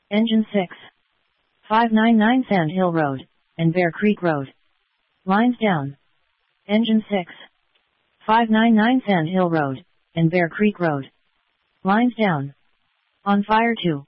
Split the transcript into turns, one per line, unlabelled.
Engine 6. 599 Sand Hill Road, and Bear Creek Road. Lines down. Engine 6. 599 Sand Hill Road, and Bear Creek Road. Lines down. On fire 2.